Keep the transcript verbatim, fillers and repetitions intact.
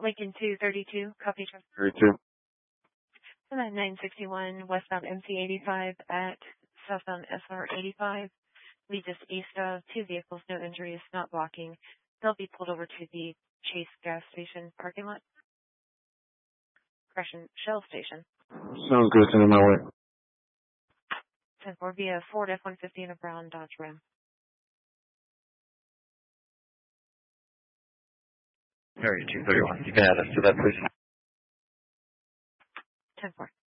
Lincoln two thirty-two, copy trust. thirty-two. And then nine sixty-one, westbound M C eighty-five at southbound S R eighty-five. Lead us east of two vehicles, no injuries, not blocking. They'll be pulled over to the Chase gas station parking lot. Correction, Shell station. Sounds good. Send it my way. ten four via Ford F one fifty and a brown Dodge Ram. Area two thirty-one. You can add us to that, please. ten four.